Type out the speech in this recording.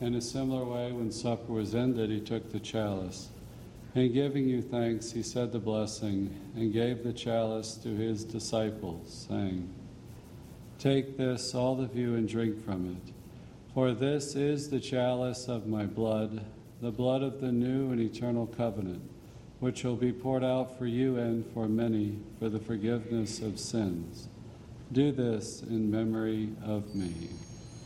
In a similar way, when supper was ended, he took the chalice. And giving you thanks, he said the blessing and gave the chalice to his disciples, saying, "Take this, all of you, and drink from it. For this is the chalice of my blood, the blood of the new and eternal covenant, which will be poured out for you and for many for the forgiveness of sins. Do this in memory of me."